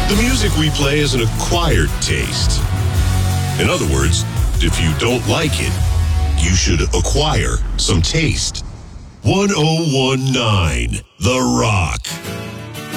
The music we play is an acquired taste. In other words, if you don't like it, you should acquire some taste. 1019 The Rock.